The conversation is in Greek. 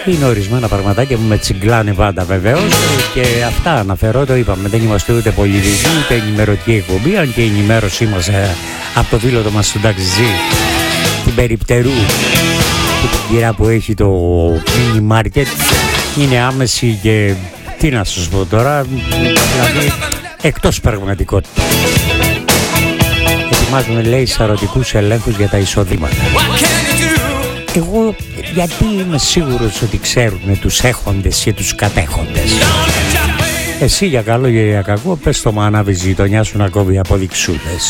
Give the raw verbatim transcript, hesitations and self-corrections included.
Είναι ορισμένα πραγματάκια που με τσιγκλάνε πάντα βεβαίως και αυτά αναφέρω, το είπαμε, δεν είμαστε ούτε πολιτική ούτε ενημερωτική εκπομπή, αν και η ενημέρωσή μας ε, από το δίλωτο μας στον ταξιτζή, την περιπτερού και την κυρία που έχει το mini market είναι άμεση και τι να σας πω τώρα, δηλαδή εκτός πραγματικότητα. Ετοιμάζουμε, λέει, σαρωτικούς ελέγχους για τα εισοδήματα. Εγώ γιατί είμαι σίγουρος ότι ξέρουν τους έχοντες και τους κατέχοντες. Εσύ για καλό και για κακό πες το μα ανάβει η γειτονιά σου να κόβει αποδειξούλες.